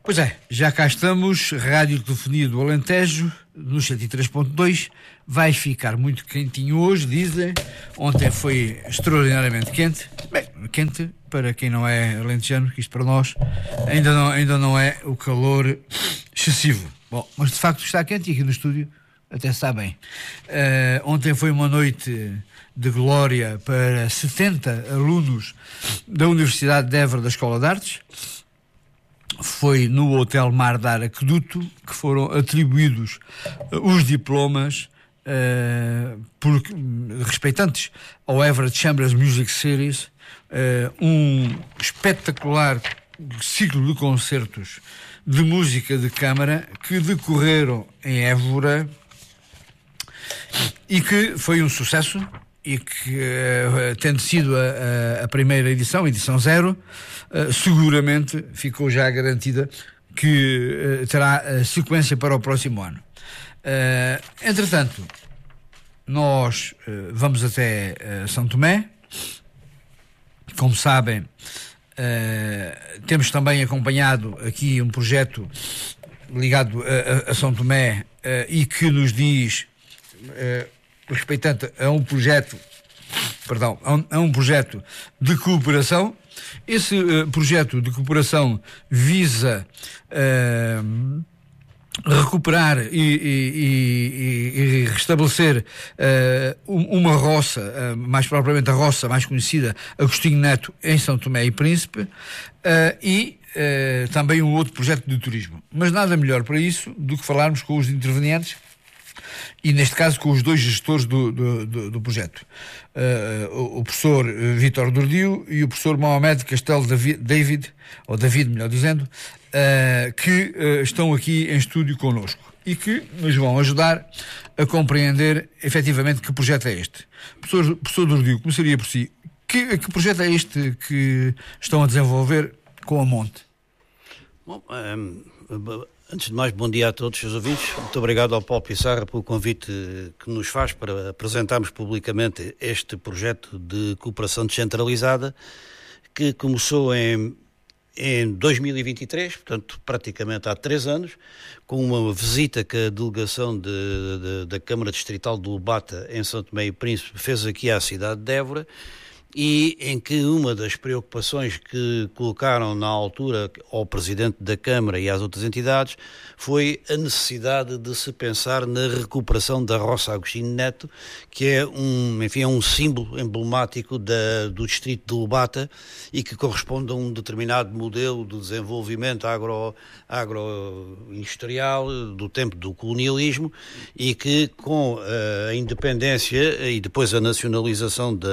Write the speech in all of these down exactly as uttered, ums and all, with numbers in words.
Pois é, já cá estamos, Rádio Telefonia do Alentejo, no cento e três ponto dois, vai ficar muito quentinho hoje, dizem. Ontem foi extraordinariamente quente, bem, quente para quem não é alentejano, que isto para nós ainda não, ainda não é o calor excessivo. Bom, mas de facto está quente e aqui no estúdio até está bem. Uh, ontem foi uma noite de glória para setenta alunos da Universidade de Évora da Escola de Artes. Foi no Hotel Mar de Aqueduto que foram atribuídos uh, os diplomas uh, por, respeitantes ao Everett Chambers Music Series, uh, um espetacular ciclo de concertos de música de câmara que decorreram em Évora e que foi um sucesso e que, uh, tendo sido a, a, a primeira edição, edição zero, uh, seguramente ficou já garantida que uh, terá a sequência para o próximo ano. Uh, entretanto, nós uh, vamos até uh, São Tomé. Como sabem, uh, temos também acompanhado aqui um projeto ligado a, a, a São Tomé uh, e que nos diz... Uh, respeitante a um projeto, perdão, a um, a um projeto de cooperação. Esse uh, projeto de cooperação visa uh, recuperar e, e, e, e restabelecer uh, uma roça, uh, mais propriamente a roça mais conhecida, Agostinho Neto, em São Tomé e Príncipe, uh, e uh, também um outro projeto de turismo. Mas nada melhor para isso do que falarmos com os intervenientes e, neste caso, com os dois gestores do, do, do, do projeto. Uh, o, o professor Vítor Dordio e o professor Mohamed Castelo David, ou David, melhor dizendo, uh, que uh, estão aqui em estúdio connosco e que nos vão ajudar a compreender, efetivamente, que projeto é este. Professor, professor Dordio, começaria por si. Que, que projeto é este que estão a desenvolver com a Monte? Bom, um... Antes de mais, bom dia a todos os ouvintes. Muito obrigado ao Paulo Pissarra pelo convite que nos faz para apresentarmos publicamente este projeto de cooperação descentralizada que começou em, em dois mil e vinte e três, portanto praticamente há três anos, com uma visita que a delegação de, de, da Câmara Distrital de Lubata em São Tomé e Príncipe fez aqui à cidade de Évora, e em que uma das preocupações que colocaram na altura ao Presidente da Câmara e às outras entidades foi a necessidade de se pensar na recuperação da Roça Agostinho Neto, que é um, enfim, é um símbolo emblemático da, do distrito de Lubata e que corresponde a um determinado modelo de desenvolvimento agro, agroindustrial do tempo do colonialismo e que, com a independência e depois a nacionalização da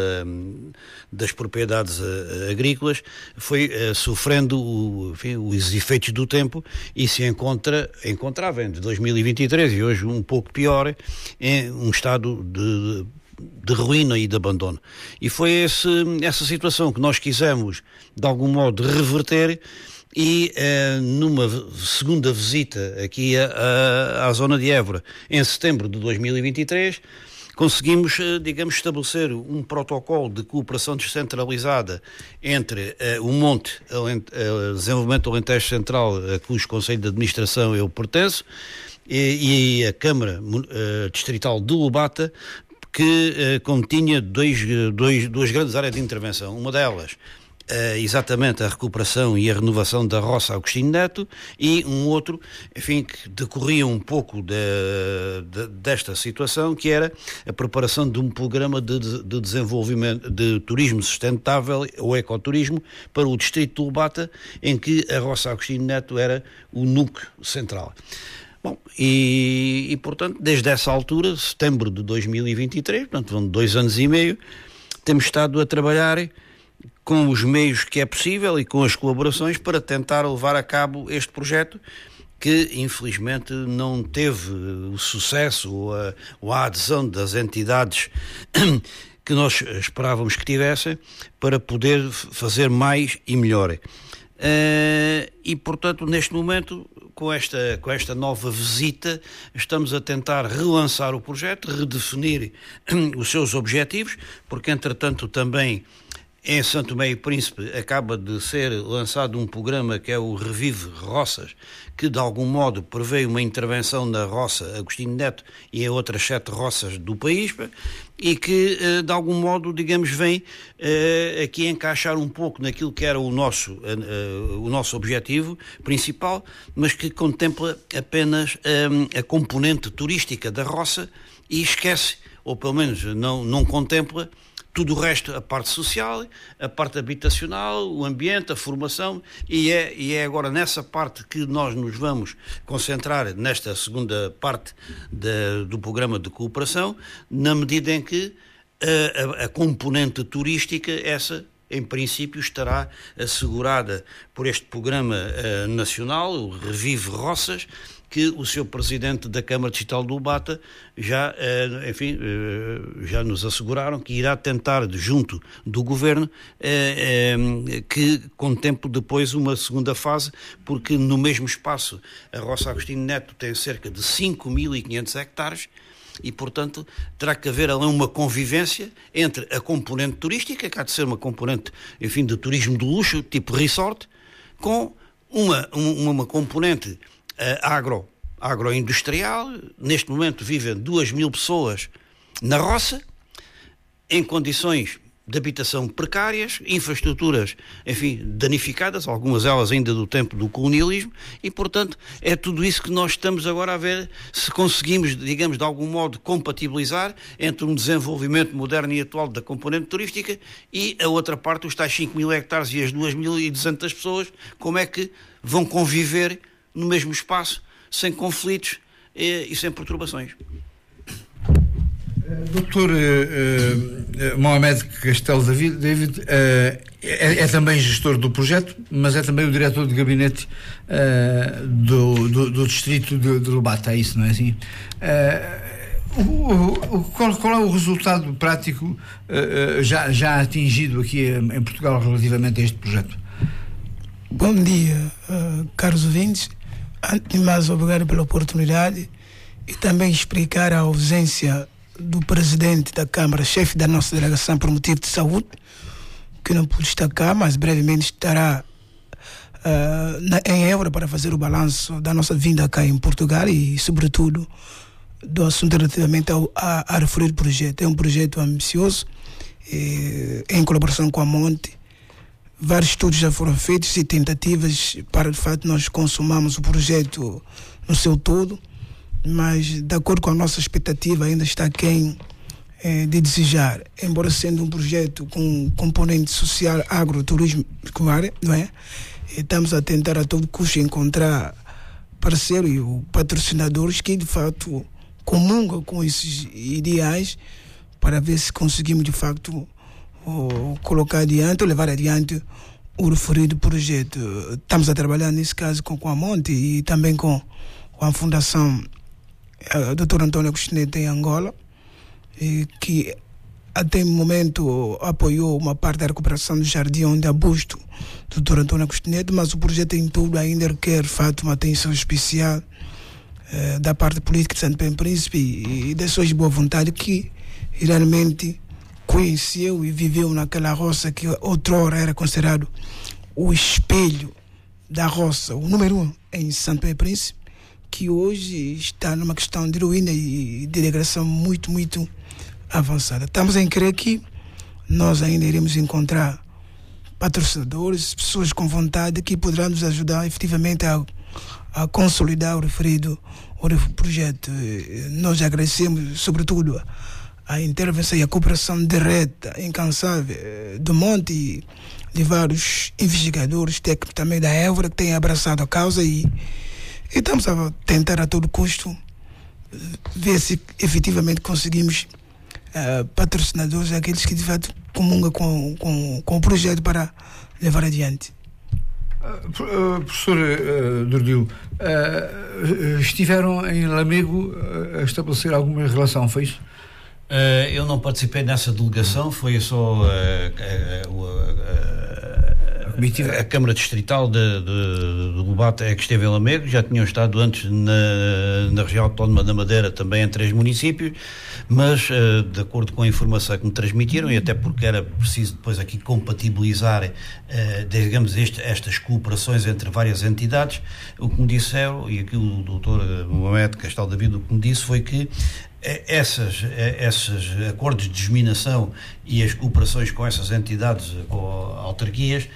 das propriedades uh, agrícolas, foi uh, sofrendo o, enfim, os efeitos do tempo e se encontra, encontrava entre dois mil e vinte e três e hoje um pouco pior, em um estado de, de ruína e de abandono. E foi esse, essa situação que nós quisemos, de algum modo, reverter. E eh, numa segunda visita aqui a, a, à zona de Évora, em setembro de dois mil e vinte e três, conseguimos, digamos, estabelecer um protocolo de cooperação descentralizada entre uh, o Monte, o Desenvolvimento do Alentejo Central, a cujo Conselho de Administração eu pertenço, e, e a Câmara uh, Distrital de Lubata, que uh, continha dois, dois, duas grandes áreas de intervenção. Uma delas, Uh, exatamente a recuperação e a renovação da Roça Agostinho Neto, e um outro, enfim, que decorria um pouco de, de, desta situação, que era a preparação de um programa de, de desenvolvimento de turismo sustentável, ou ecoturismo, para o distrito de Lubata, em que a Roça Agostinho Neto era o núcleo central. Bom, e, e portanto, desde essa altura, setembro de dois mil e vinte e três, portanto, vão dois anos e meio, temos estado a trabalhar com os meios que é possível e com as colaborações para tentar levar a cabo este projeto que, infelizmente, não teve o sucesso ou a, ou a adesão das entidades que nós esperávamos que tivessem para poder fazer mais e melhor. Uh, e, portanto, neste momento, com esta, com esta nova visita, estamos a tentar relançar o projeto, redefinir os seus objetivos, porque, entretanto, também em São Tomé e Príncipe acaba de ser lançado um programa que é o Revive Roças, que de algum modo prevê uma intervenção na roça Agostinho Neto e em outras sete roças do país, e que de algum modo, digamos, vem aqui encaixar um pouco naquilo que era o nosso, o nosso objetivo principal, mas que contempla apenas a componente turística da roça e esquece, ou pelo menos não, não contempla, tudo o resto, a parte social, a parte habitacional, o ambiente, a formação, e é, e é agora nessa parte que nós nos vamos concentrar, nesta segunda parte de, do programa de cooperação, na medida em que a, a, a componente turística, essa, em princípio, estará assegurada por este programa uh, nacional, o Revive Roças, que o seu presidente da Câmara Distrital do Lubata já, enfim, já nos asseguraram que irá tentar, junto do Governo, que contemple depois uma segunda fase, porque no mesmo espaço a Roça Agostinho Neto tem cerca de cinco mil e quinhentos hectares e, portanto, terá que haver ali uma convivência entre a componente turística, que há de ser uma componente, enfim, de turismo de luxo, tipo resort, com uma, uma, uma componente Uh, agro, agroindustrial. Neste momento vivem duas mil pessoas na roça, em condições de habitação precárias, infraestruturas, enfim, danificadas, algumas delas ainda do tempo do colonialismo, e, portanto, é tudo isso que nós estamos agora a ver se conseguimos, digamos, de algum modo compatibilizar entre um desenvolvimento moderno e atual da componente turística e a outra parte, os tais cinco mil hectares e as duas mil e duzentas pessoas, como é que vão conviver no mesmo espaço, sem conflitos e, e sem perturbações. doutor uh, uh, Mohamed Castelo David, David uh, é, é também gestor do projeto, mas é também o diretor de gabinete uh, do, do, do distrito de, de Lubata, é isso, não é assim? Uh, o, o, qual, qual é o resultado prático uh, já, já atingido aqui em Portugal relativamente a este projeto? Bom dia, uh, caros ouvintes. Antes de mais, obrigado pela oportunidade e também explicar a ausência do presidente da Câmara, chefe da nossa delegação por motivo de saúde, que não pôde estar cá, mas brevemente estará uh, na, em Évora para fazer o balanço da nossa vinda cá em Portugal e, sobretudo, do assunto relativamente ao a, a referido projeto. É um projeto ambicioso, e, em colaboração com a Monte. Vários estudos já foram feitos e tentativas para, de fato, nós consumamos o projeto no seu todo, mas, de acordo com a nossa expectativa, ainda está aquém eh, de desejar. Embora sendo um projeto com componente social, agroturismo, não é? Estamos a tentar a todo custo encontrar parceiros e patrocinadores que, de fato, comungam com esses ideais para ver se conseguimos, de facto, ou colocar adiante ou levar adiante o referido projeto. Estamos a trabalhar nesse caso com, com a Monte e também com, com a Fundação a doutor António Agostinho Neto em Angola, e que até o momento apoiou uma parte da recuperação do jardim onde há busto do doutor António Agostinho Neto, mas o projeto em todo ainda requer, de fato, uma atenção especial eh, da parte política de Santo Tomé e Príncipe e, e das pessoas de boa vontade que realmente conheceu e viveu naquela roça que outrora era considerado o espelho da roça, o número um em Santo Tomé e Príncipe, que hoje está numa questão de ruína e de degradação muito, muito avançada. Estamos a crer que nós ainda iremos encontrar patrocinadores, pessoas com vontade que poderão nos ajudar efetivamente a, a consolidar o referido o projeto. Nós agradecemos, sobretudo, a intervenção e a cooperação direta, incansável, do Monte e de vários investigadores técnicos também da Évora que têm abraçado a causa e, e estamos a tentar a todo custo ver se efetivamente conseguimos uh, patrocinadores, aqueles que de fato comungam com, com, com o projeto para levar adiante. Uh, professor uh, Dordil, uh, estiveram em Lamego a estabelecer alguma relação, foi isso? Uh, eu não participei nessa delegação, foi só uh, uh, uh, uh, comitiva. A Câmara Distrital de, de, do Lobato é que esteve em Lamego, já tinham estado antes na, na região autónoma da Madeira, também em três municípios, mas uh, de acordo com a informação que me transmitiram, e até porque era preciso depois aqui compatibilizar, uh, digamos, este, estas cooperações entre várias entidades, o que me disseram, e aqui o doutor Mohamed Castelo David, o que me disse foi que Essas, esses acordos de disseminação e as cooperações com essas entidades, com autarquias,